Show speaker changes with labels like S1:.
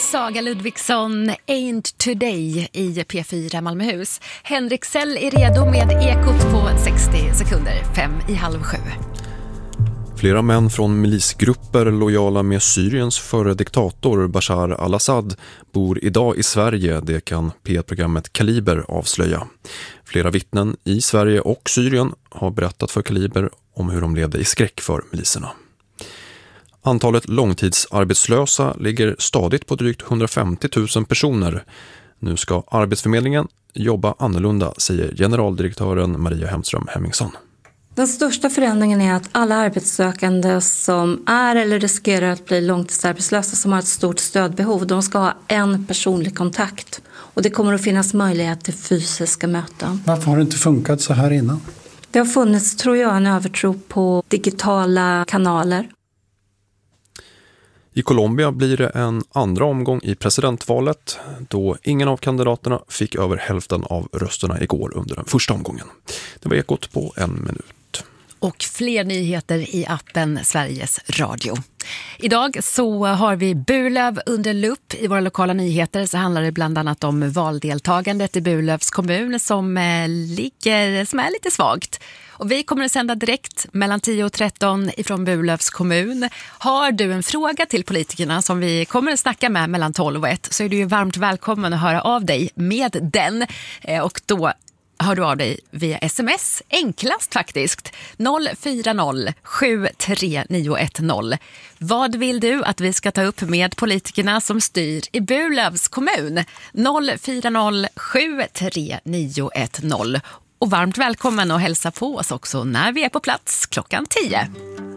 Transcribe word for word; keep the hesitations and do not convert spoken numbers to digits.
S1: Saga Ludvigsson, Ain't Today i P fyra Malmöhus. Henrik Sell är redo med Ekot på sextio sekunder, fem i halv sju.
S2: Flera män från milisgrupper lojala med Syriens förre diktator Bashar al-Assad bor idag i Sverige, det kan P ett-programmet Kaliber avslöja. Flera vittnen i Sverige och Syrien har berättat för Kaliber om hur de levde i skräck för miliserna. Antalet långtidsarbetslösa ligger stadigt på drygt hundrafemtio tusen personer. Nu ska Arbetsförmedlingen jobba annorlunda, säger generaldirektören Maria Hemström Hemmingsson.
S3: Den största förändringen är att alla arbetssökande som är eller riskerar att bli långtidsarbetslösa som har ett stort stödbehov, de ska ha en personlig kontakt. Och det kommer att finnas möjlighet till fysiska möten.
S4: Varför har det inte funkat så här innan?
S3: Det har funnits, tror jag, en övertro på digitala kanaler.
S2: I Colombia blir det en andra omgång i presidentvalet då ingen av kandidaterna fick över hälften av rösterna igår under den första omgången. Det var Ekot på en minut.
S1: Och fler nyheter i appen Sveriges Radio. Idag så har vi Burlöv under lupp. I våra lokala nyheter så handlar det bland annat om valdeltagandet i Burlövs kommun som, eh, ligger, som är lite svagt. Och vi kommer att sända direkt mellan tio och tretton ifrån Burlövs kommun. Har du en fråga till politikerna som vi kommer att snacka med mellan tolv och ett så är du ju varmt välkommen att höra av dig med den. Eh, och då hör du av dig via sms, enklast faktiskt, noll fyra noll sju tre nio ett noll. Vad vill du att vi ska ta upp med politikerna som styr i Burlövs kommun? noll fyra noll sju tre nio ett noll. Och varmt välkommen att hälsa på oss också när vi är på plats klockan tio.